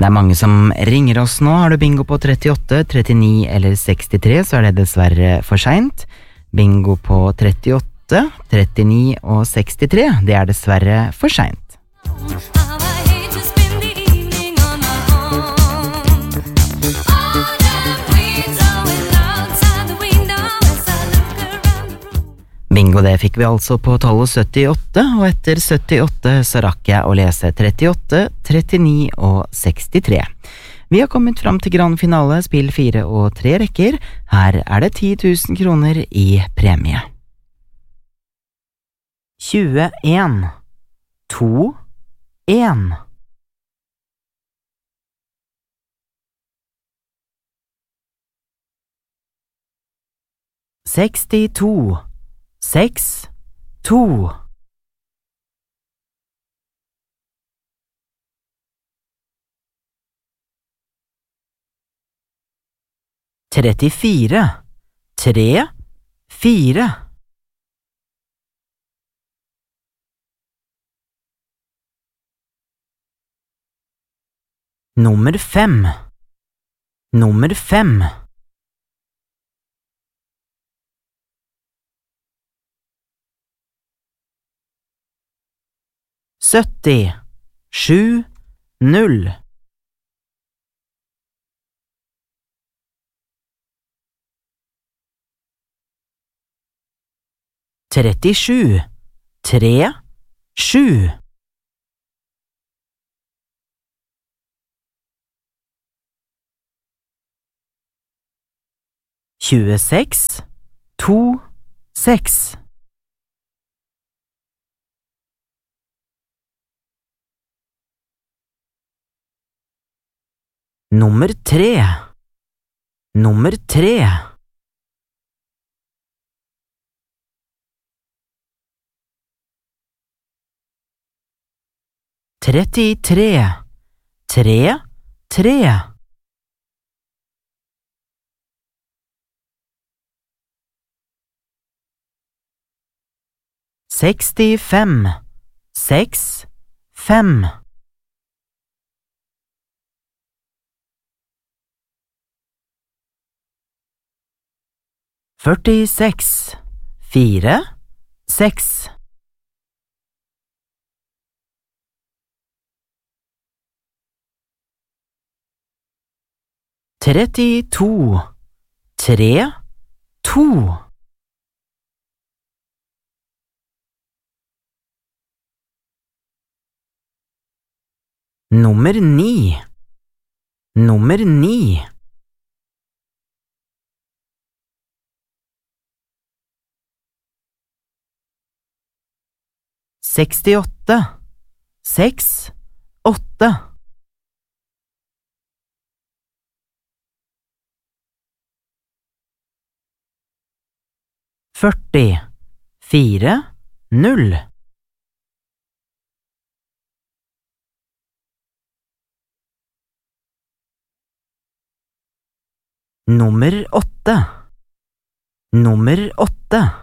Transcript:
Det er mange som ringer oss nå. Har du bingo på 38, 39 eller 63, så er det dessverre for sent. Bingo på 38, 39 og 63, det er dessverre for sent. Bingo, det fikk vi altså på tallet 78, og etter 78 så rakk jeg å lese 38, 39 og 63. Vi har kommet fram til grand finale, spill 4 og 3 rekker. Her er det 10 000 kroner i premie. 21, 2, 1. Sekstito, 6, 2. Trettifire, 3, 4. Nummer 5, nummer 5. Sytti, 7, 0. Trettisju, 3, 7. Tjueseks, 2, 6. Nummer 3, nummer 3. Trettitre, 3, 3. Sekstifem, 6, 5. Førtiseks, 4, 6. Trettito, 3, 2. Nummer 9, nummer 9. Sekstiåtte, 6, 8. Førti, 4, 0. Nummer 8, nummer 8.